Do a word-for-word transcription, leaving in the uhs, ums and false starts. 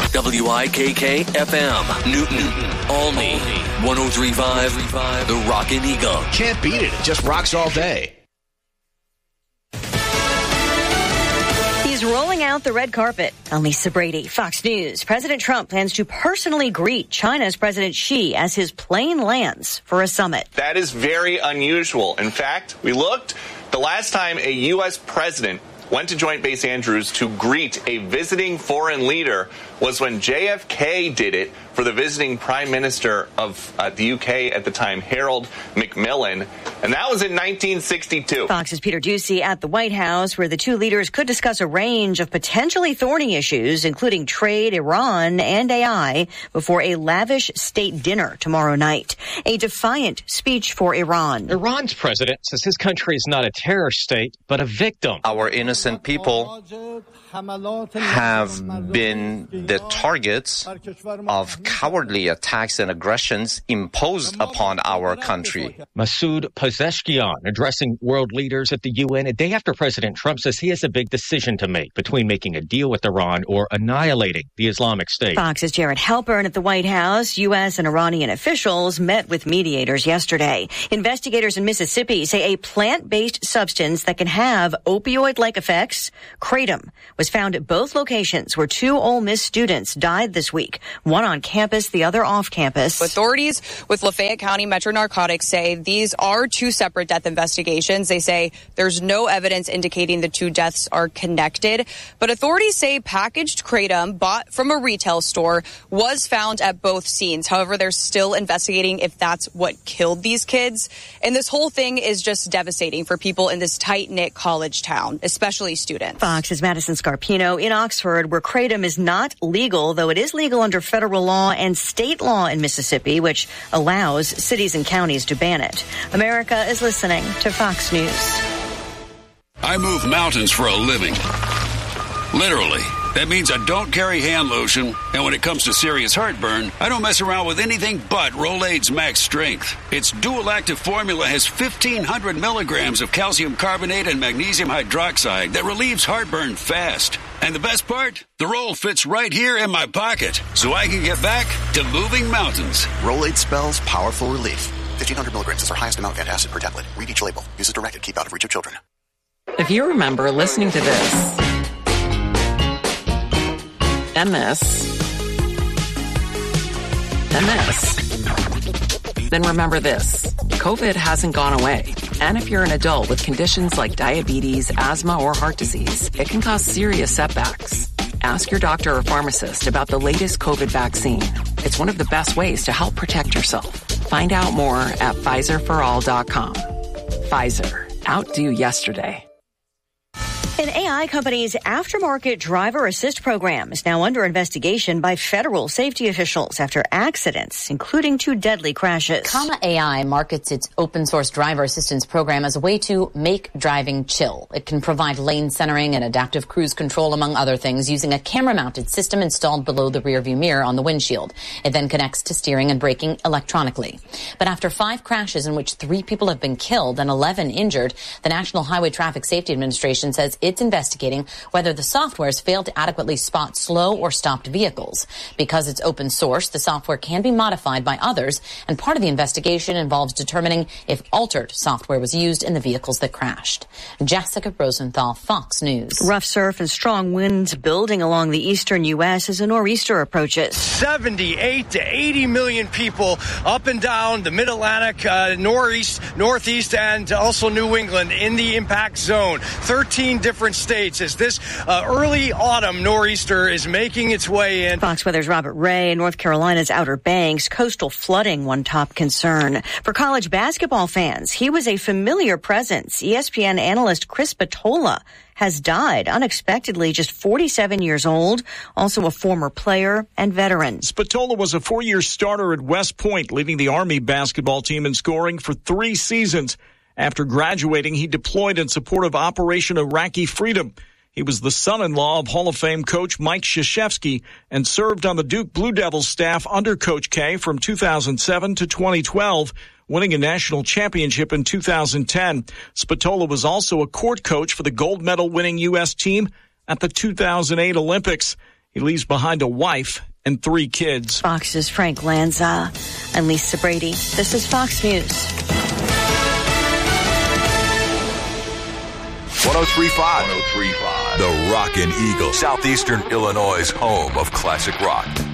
W I K K F M, Newton, Olney, one oh three point five, The Rockin' Eagle. Can't beat it. It just rocks all day. He's rolling out the red carpet. I'm Lisa Brady, Fox News. President Trump plans to personally greet China's President Xi as his plane lands for a summit. That is very unusual. In fact, we looked the last time a U S president went to Joint Base Andrews to greet a visiting foreign leader was when J F K did it for the visiting Prime Minister of uh, the U K at the time, Harold Macmillan, and that was in nineteen sixty-two. Fox's Peter Doocy at the White House, where the two leaders could discuss a range of potentially thorny issues, including trade, Iran, and A I, before a lavish state dinner tomorrow night. A defiant speech for Iran. Iran's president says his country is not a terror state, but a victim. Our innocent people have been the targets of cowardly attacks and aggressions imposed upon our country. Masoud Pezeshkian addressing world leaders at the U N a day after President Trump says he has a big decision to make between making a deal with Iran or annihilating the Islamic State. Fox's Jared Halpern at the White House. U S and Iranian officials met with mediators yesterday. Investigators in Mississippi say a plant-based substance that can have opioid-like effects, kratom, was found at both locations where two Ole Miss students died this week, one on campus, the other off campus. Authorities with Lafayette County Metro Narcotics say these are two separate death investigations. They say there's no evidence indicating the two deaths are connected, but authorities say packaged kratom bought from a retail store was found at both scenes. However, they're still investigating if that's what killed these kids. And this whole thing is just devastating for people in this tight-knit college town, especially students. Fox's Madison Scarpino in Oxford, where kratom is not legal, though it is legal under federal law and state law in Mississippi, which allows cities and counties to ban it. America is listening to Fox News. I move mountains for a living. Literally. That means I don't carry hand lotion, and when it comes to serious heartburn, I don't mess around with anything but Rolaids Max Strength. Its dual-active formula has fifteen hundred milligrams of calcium carbonate and magnesium hydroxide that relieves heartburn fast. And the best part? The roll fits right here in my pocket, so I can get back to moving mountains. Rolaids spells powerful relief. fifteen hundred milligrams is our highest amount of antacid per tablet. Read each label. Use as directed. Keep out of reach of children. If you remember listening to this and this and this, then remember this. COVID hasn't gone away. And if you're an adult with conditions like diabetes, asthma, or heart disease, it can cause serious setbacks. Ask your doctor or pharmacist about the latest COVID vaccine. It's one of the best ways to help protect yourself. Find out more at Pfizer for all dot com. Pfizer. Outdo yesterday. An A I company's aftermarket driver assist program is now under investigation by federal safety officials after accidents, including two deadly crashes. Comma A I markets its open source driver assistance program as a way to make driving chill. It can provide lane centering and adaptive cruise control, among other things, using a camera-mounted system installed below the rearview mirror on the windshield. It then connects to steering and braking electronically. But after five crashes in which three people have been killed and eleven injured, the National Highway Traffic Safety Administration says it it's investigating whether the software has failed to adequately spot slow or stopped vehicles. Because it's open source, the software can be modified by others, and part of the investigation involves determining if altered software was used in the vehicles that crashed. Jessica Rosenthal, Fox News. Rough surf and strong winds building along the eastern U S as a nor'easter approaches. seventy-eight to eighty million people up and down the mid-Atlantic, uh, northeast, northeast, and also New England in the impact zone. thirteen different states as this uh, early autumn nor'easter is making its way in. Fox Weather's Robert Ray. North Carolina's Outer Banks, coastal flooding one top concern. For college basketball fans, he was a familiar presence. E S P N analyst Chris Spatola has died unexpectedly, just forty-seven years old, also a former player and veteran. Spatola was a four-year starter at West Point, leading the Army basketball team in scoring for three seasons. After graduating, he deployed in support of Operation Iraqi Freedom. He was the son-in-law of Hall of Fame coach Mike Krzyzewski and served on the Duke Blue Devils staff under Coach K from two thousand seven to twenty twelve, winning a national championship in two thousand ten. Spatola was also a court coach for the gold medal winning U S team at the two thousand eight Olympics. He leaves behind a wife and three kids. Fox's Frank Lanza. I'm Lisa Brady. This is Fox News. one oh three point five The Rockin' Eagle, Southeastern Illinois' home of classic rock.